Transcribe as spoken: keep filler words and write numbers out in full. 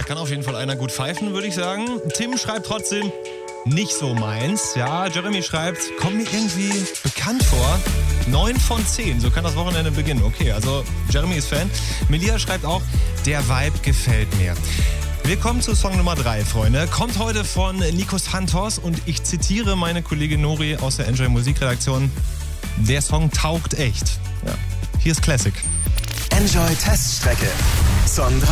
kann auf jeden Fall einer gut pfeifen, würde ich sagen. Tim schreibt trotzdem, nicht so meins. Ja, Jeremy schreibt, kommt mir irgendwie bekannt vor. neun von zehn, so kann das Wochenende beginnen. Okay, also Jeremy ist Fan. Melia schreibt auch, der Vibe gefällt mir. Wir kommen zu Song Nummer drei, Freunde. Kommt heute von Nico Santos und ich zitiere meine Kollegin Nori aus der Enjoy Musikredaktion. Der Song taugt echt. Ja. Hier ist Classic. Enjoy Teststrecke. Song drei.